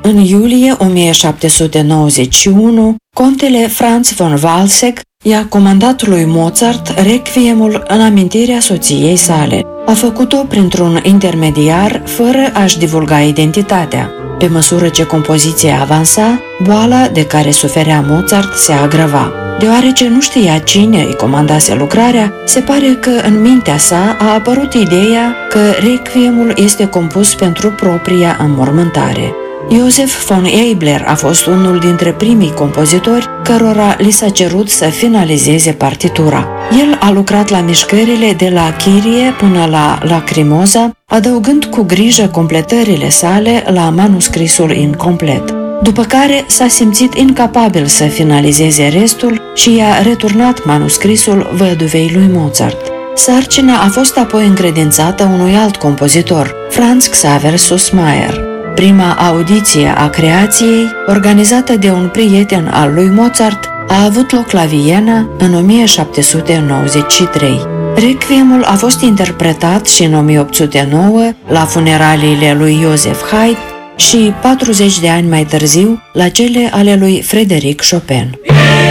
În iulie 1791, contele Franz von Walsegg i-a comandat lui Mozart requiemul în amintirea soției sale. A făcut-o printr-un intermediar, fără a-și divulga identitatea. Pe măsură ce compoziția avansa, boala de care suferea Mozart se agrava. Deoarece nu știa cine îi comandase lucrarea, se pare că în mintea sa a apărut ideea că requiemul este compus pentru propria înmormântare. Joseph von Eibler a fost unul dintre primii compozitori cărora li s-a cerut să finalizeze partitura. El a lucrat la mișcările de la Kyrie până la Lacrimosa, adăugând cu grijă completările sale la manuscrisul incomplet. După care s-a simțit incapabil să finalizeze restul și i-a returnat manuscrisul văduvei lui Mozart. Sarcina a fost apoi încredințată unui alt compozitor, Franz Xaver Süssmayr. Prima audiție a creației, organizată de un prieten al lui Mozart, a avut loc la Viena în 1793. Requiemul a fost interpretat și în 1809 la funeraliile lui Joseph Haydn și 40 de ani mai târziu la cele ale lui Frédéric Chopin.